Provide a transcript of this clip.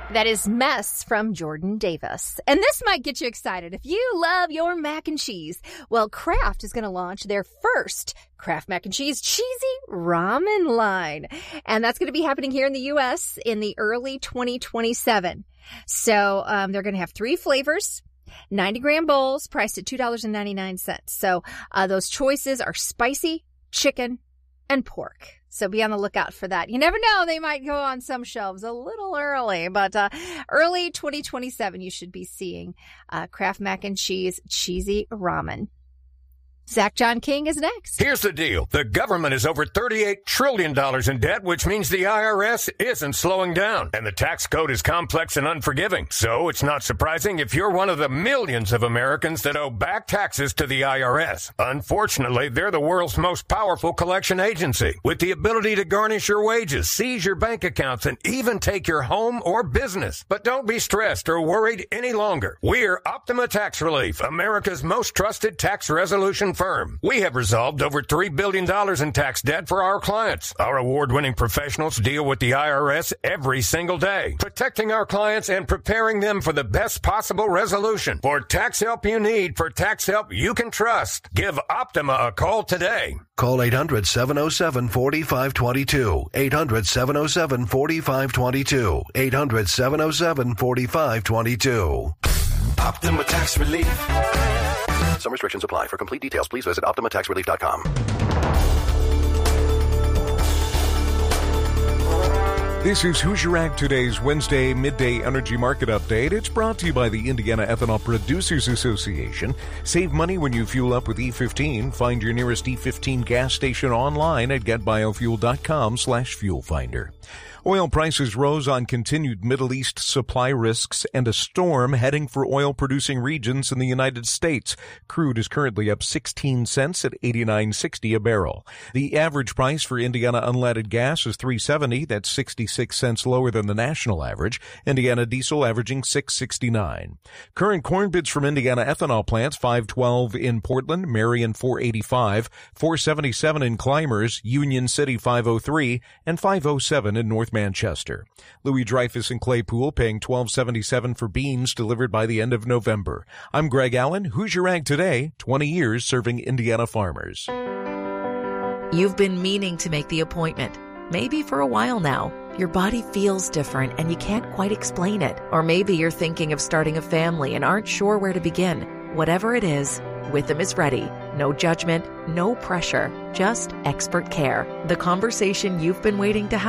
That is Mess from Jordan Davis. And this might get you excited if you love your mac and cheese. Well, Kraft is going to launch their first Kraft Mac and Cheese Cheesy Ramen line. And that's going to be happening here in the U.S. in the early 2027. So they're going to have 3 flavors, 90-gram bowls priced at $2.99. So those choices are spicy, chicken, and pork. So be on the lookout for that. You never know, they might go on some shelves a little early, but early 2027, you should be seeing Kraft Mac and Cheese Cheesy Ramen. Zach John King is next. Here's the deal. The government is over $38 trillion in debt, which means the IRS isn't slowing down. And the tax code is complex and unforgiving. So it's not surprising if you're one of the millions of Americans that owe back taxes to the IRS. Unfortunately, they're the world's most powerful collection agency, with the ability to garnish your wages, seize your bank accounts, and even take your home or business. But don't be stressed or worried any longer. We're Optima Tax Relief, America's most trusted tax resolution firm. We have resolved over $3 billion in tax debt for our clients. Our award-winning professionals deal with the IRS every single day, protecting our clients and preparing them for the best possible resolution. For tax help you need, for tax help you can trust, give Optima a call today. Call 800-707-4522. 800-707-4522. 800-707-4522. Optima Tax Relief. Some restrictions apply. For complete details, please visit OptimaTaxRelief.com. This is Hoosier Ag Today's Wednesday midday energy market update. It's brought to you by the Indiana Ethanol Producers Association. Save money when you fuel up with E15. Find your nearest E15 gas station online at getbiofuel.com/fuel finder. Oil prices rose on continued Middle East supply risks and a storm heading for oil-producing regions in the United States. Crude is currently up 16 cents at $89.60 a barrel. The average price for Indiana unleaded gas is $3.70. That's 66 cents lower than the national average. Indiana diesel averaging $6.69. Current corn bids from Indiana ethanol plants: $5.12 in Portland, Marion $4.85, $4.77 in Clymers, Union City $5.03, and $5.07 in North Manchester. Louis Dreyfus and Claypool paying $12.77 for beans delivered by the end of November. I'm Greg Allen, Hoosier Ag Today, 20 years serving Indiana farmers. You've been meaning to make the appointment, maybe for a while now. Your body feels different and you can't quite explain it. Or maybe you're thinking of starting a family and aren't sure where to begin. Whatever it is, Witham is ready. No judgment, no pressure, just expert care. The conversation you've been waiting to have